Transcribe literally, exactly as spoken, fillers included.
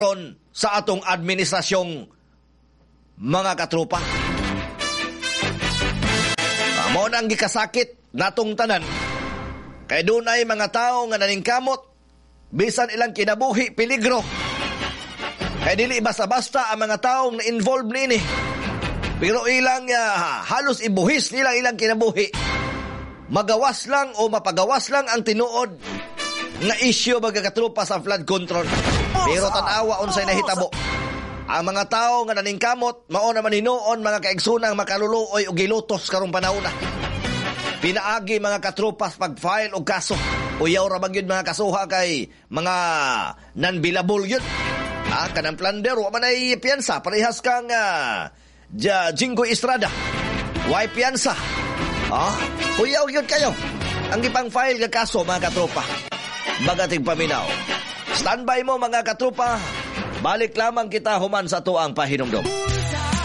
sa atong administrasyong mga katropa. Amo nang gikasakit natong tanan. Kay dunay mga tao nga naningkamot bisan ilang kinabuhi peligro. Kay dili basta-basta ang mga taong na-involved nini. Pero ilang uh, halos ibuhis nilang ilang kinabuhi. Magawas lang o mapagawas lang ang tinuod nga isyu magkakatropa sa flood control. Pero tanawa unsay nahitabo. Ang mga tao nga naningkamot mao naman hinuon mga kaigsunang makaluluoy og gilutos karong panahon na. Pinaagi mga katropas pag-file og kaso. Uyaw ra bang yun mga kasuha kay mga non-billable yun. Ah, kanang plunder wa man ay piyansa parehas kang uh, Jingo Estrada. Why piyansa? Ah, uyaw yun kayo. Ang ipang-file nga kaso mga katropa. Bagating paminaw. Standby mo mga katropa. Balik lamang kita human sa tuang pahinumdom.